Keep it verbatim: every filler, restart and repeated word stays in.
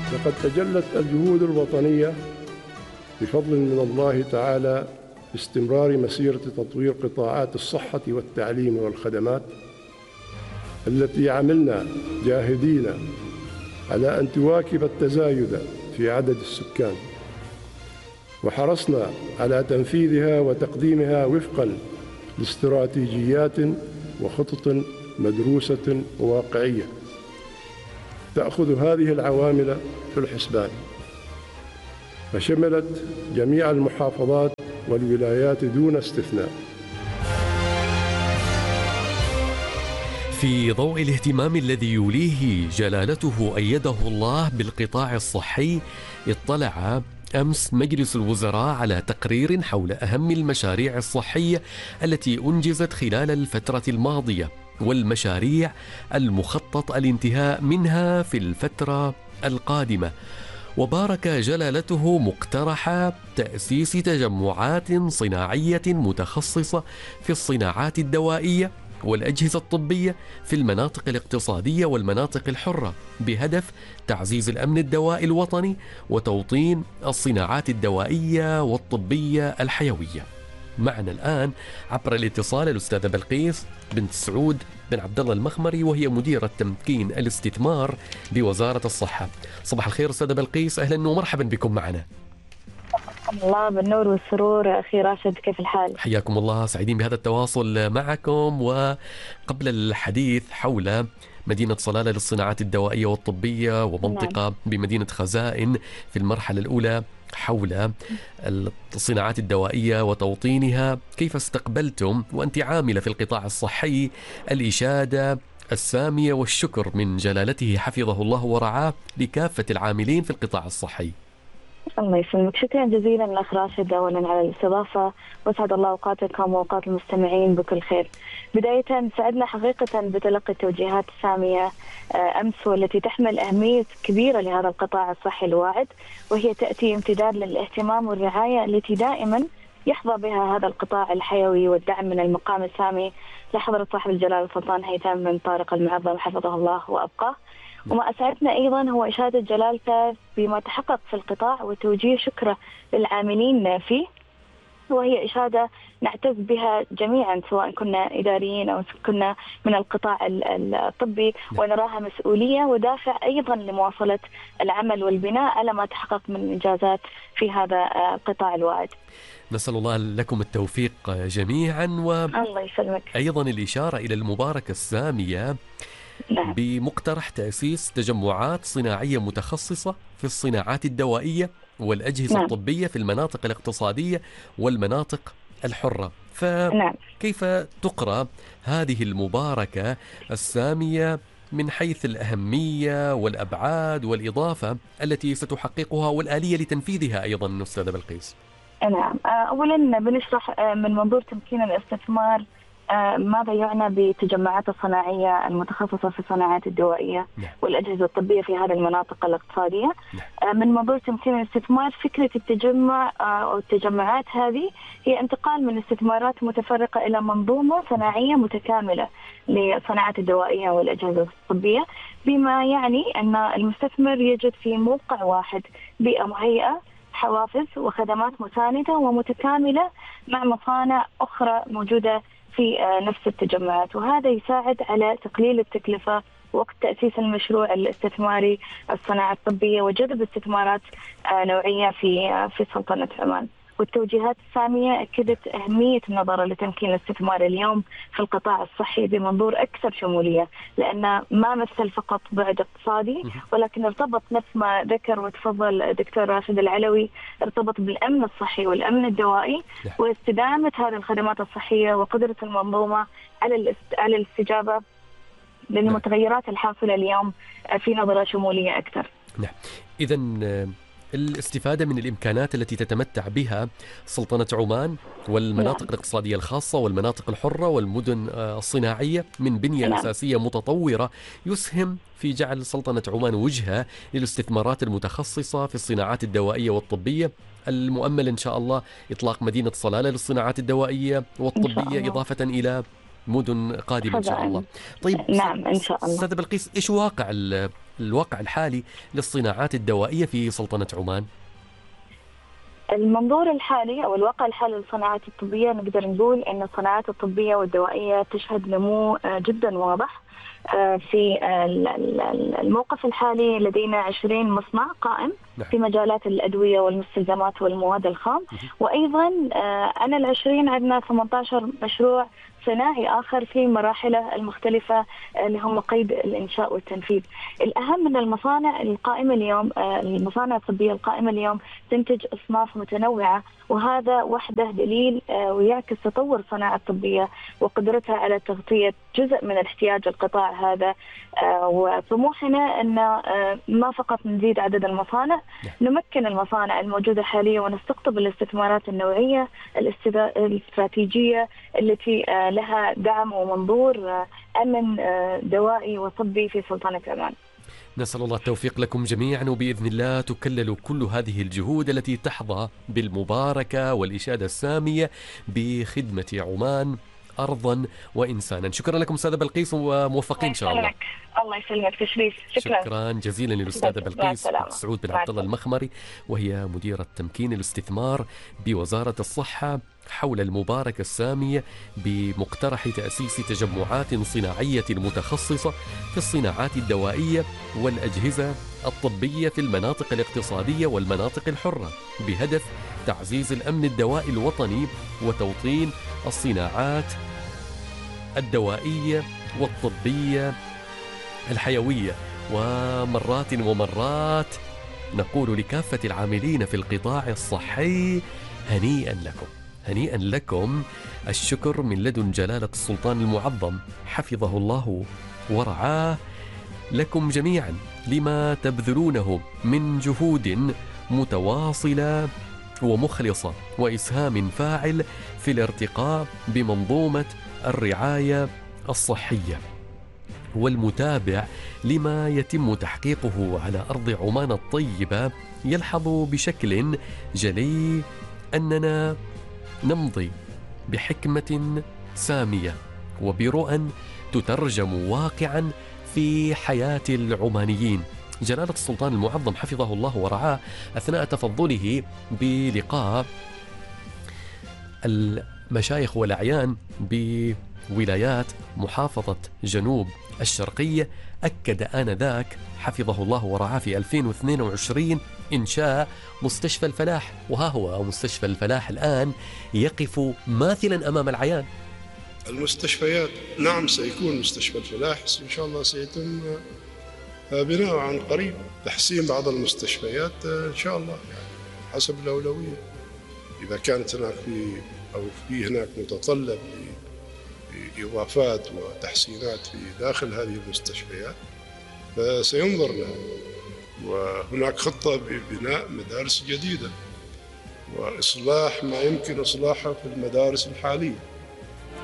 لقد تجلت الجهود الوطنية بفضل من الله تعالى باستمرار مسيرة تطوير قطاعات الصحة والتعليم والخدمات التي عملنا جاهدين على أن تواكب التزايد في عدد السكان، وحرصنا على تنفيذها وتقديمها وفقا لاستراتيجيات وخطط مدروسة وواقعية تأخذ هذه العوامل في الحسبان، فشملت جميع المحافظات والولايات دون استثناء. في ضوء الاهتمام الذي يوليه جلالته أيده الله بالقطاع الصحي، اطلع أمس مجلس الوزراء على تقرير حول أهم المشاريع الصحية التي أنجزت خلال الفترة الماضية والمشاريع المخطط الانتهاء منها في الفترة القادمة. وبارك جلالته مقترح تأسيس تجمعات صناعية متخصصة في الصناعات الدوائية والأجهزة الطبية في المناطق الاقتصادية والمناطق الحرة، بهدف تعزيز الأمن الدوائي الوطني وتوطين الصناعات الدوائية والطبية الحيوية. معنا الآن عبر الاتصال الأستاذة بلقيس بنت سعود بن عبد الله المخمري، وهي مديرة تمكين الاستثمار بوزارة الصحة. صباح الخير أستاذة بلقيس، أهلا ومرحبا بكم معنا. الله بالنور والسرور أخي راشد، كيف الحال؟ حياكم الله، سعيدين بهذا التواصل معكم. وقبل الحديث حول مدينة صلالة للصناعات الدوائية والطبية ومنطقة نعم. بمدينة خزائن في المرحلة الأولى حول الصناعات الدوائية وتوطينها، كيف استقبلتم وأنت عاملة في القطاع الصحي الإشادة السامية والشكر من جلالته حفظه الله ورعاه لكافة العاملين في القطاع الصحي؟ الله يسلمك، شكرا جزيلا لك راشد أولا على الاستضافة، واسعد الله أوقاتكم وأوقات المستمعين بكل خير. بداية سعدنا حقيقة بتلقي التوجيهات السامية أمس، والتي تحمل أهمية كبيرة لهذا القطاع الصحي الواعد، وهي تأتي امتداد للاهتمام والرعاية التي دائما يحظى بها هذا القطاع الحيوي، والدعم من المقام السامي لحضرة صاحب الجلالة السلطان هيثم بن طارق المعظم حفظه الله وأبقاه. وما أسعدنا أيضا هو إشادة جلالته بما تحقق في القطاع وتوجيه شكره للعاملين فيه، وهي إشادة نعتز بها جميعا سواء كنا إداريين أو كنا من القطاع الطبي، ونراها مسؤولية ودافع أيضا لمواصلة العمل والبناء على ما تحقق من إنجازات في هذا القطاع الواعد. نسأل الله لكم التوفيق جميعا. الله يسلمك. أيضا الإشارة إلى المباركة السامية نعم. بمقترح تأسيس تجمعات صناعية متخصصة في الصناعات الدوائية والأجهزة نعم. الطبية في المناطق الاقتصادية والمناطق الحرة، فكيف نعم. تقرأ هذه المباركة السامية من حيث الأهمية والأبعاد والإضافة التي ستحققها والآلية لتنفيذها أيضا أستاذة بلقيس؟ نعم، أولا بنشرح من منظور تمكين الاستثمار آه ماذا يعنى بالتجمعات الصناعية المتخصصة في الصناعات الدوائية نعم. والأجهزة الطبية في هذه المناطق الاقتصادية نعم. آه من منظور تمكين الاستثمار، فكرة التجمع آه أو التجمعات هذه هي انتقال من استثمارات متفرقة إلى منظومة صناعية متكاملة للصناعات الدوائية والأجهزة الطبية، بما يعني أن المستثمر يجد في موقع واحد بيئة مهيئة، حوافز وخدمات مساندة ومتكاملة مع مصانع أخرى موجودة في نفس التجمعات، وهذا يساعد على تقليل التكلفة وقت تأسيس المشروع الاستثماري الصناعة الطبية وجذب استثمارات نوعية في في سلطنة عمان. والتوجيهات السامية أكدت أهمية النظر لتمكين الاستثمار اليوم في القطاع الصحي بمنظور أكثر شمولية، لأن ما مثل فقط بعد اقتصادي، ولكن ارتبط نفس ما ذكر وتفضل دكتور راشد العلوي، ارتبط بالأمن الصحي والأمن الدوائي واستدامة هذه الخدمات الصحية وقدرة المنظومة على على الاستجابة للمتغيرات الحاصلة اليوم في نظرة شمولية أكثر. نعم، إذن الاستفادة من الإمكانات التي تتمتع بها سلطنة عمان والمناطق نعم. الاقتصادية الخاصة والمناطق الحرة والمدن الصناعية من بنية نعم. أساسية متطورة يسهم في جعل سلطنة عمان وجهة للاستثمارات المتخصصة في الصناعات الدوائية والطبية. المؤمل إن شاء الله إطلاق مدينة صلالة للصناعات الدوائية والطبية إضافة إلى مدن قادمة إن شاء الله. طيب نعم إن شاء الله. أستاذة بلقيس، إيش واقع الواقع الحالي للصناعات الدوائية في سلطنة عمان؟ المنظور الحالي أو الواقع الحالي للصناعات الطبية، نقدر نقول أن الصناعات الطبية والدوائية تشهد نمو جدا واضح. في الموقف الحالي لدينا عشرين مصنع قائم في مجالات الأدوية والمستلزمات والمواد الخام، وأيضا أنا العشرين عندنا ثمانية عشر مشروع صناعي آخر في مراحله المختلفة اللي هم قيد الإنشاء والتنفيذ. الأهم من المصانع القائمة اليوم، المصانع الطبية القائمة اليوم تنتج أصناف متنوعة، وهذا وحده دليل ويعكس تطور الصناعة الطبية وقدرتها على تغطية جزء من احتياج القطاع هذا. وطموحنا أن ما فقط نزيد عدد المصانع، نمكن المصانع الموجودة حاليا ونستقطب الاستثمارات النوعية الاستراتيجية التي لها دعم ومنظور أمن دوائي وطبي في سلطنة عمان. نسأل الله التوفيق لكم جميعا، وبإذن الله تكلل كل هذه الجهود التي تحظى بالمباركة والإشادة السامية بخدمة عمان أرضا وإنسانا. شكرا لكم أستاذة بلقيس، وموفقين إن شاء الله. الله يسلمك تشريف. شكرا. شكرا جزيلا للأستاذة بلقيس سعود بن عبد الله المخمري، وهي مديرة تمكين الاستثمار بوزارة الصحة، حول المباركة السامية بمقترح تأسيس تجمعات صناعية متخصصة في الصناعات الدوائية والأجهزة الطبية في المناطق الاقتصادية والمناطق الحرة، بهدف تعزيز الأمن الدوائي الوطني وتوطين الصناعات الدوائية والطبية الحيوية. ومرات ومرات نقول لكافة العاملين في القطاع الصحي هنيئا لكم، هنيئا لكم. الشكر من لدن جلالة السلطان المعظم حفظه الله ورعاه لكم جميعا لما تبذلونه من جهود متواصلة ومخلصة وإسهام فاعل في الارتقاء بمنظومة الرعاية الصحية، والمتابع لما يتم تحقيقه على أرض عمان الطيبة يلحظ بشكل جلي أننا نمضي بحكمة سامية وبرؤى تترجم واقعا في حياة العمانيين. جلالة السلطان المعظم حفظه الله ورعاه أثناء تفضله بلقاء المشايخ والأعيان بولايات محافظة جنوب الشرقية أكد آنذاك حفظه الله ورعاه في ألفين واثنين وعشرين إنشاء مستشفى الفلاح، وها هو مستشفى الفلاح الآن يقف ماثلا أمام العيان. المستشفيات نعم سيكون مستشفى الفلاح إن شاء الله سيتم بناء عن قريب، تحسين بعض المستشفيات إن شاء الله يعني حسب الأولوية. إذا كانت هناك في أو في هناك متطلب لإضافات وتحسينات في داخل هذه المستشفيات فسينظر لها. وهناك خطة ببناء مدارس جديدة وإصلاح ما يمكن إصلاحه في المدارس الحالية.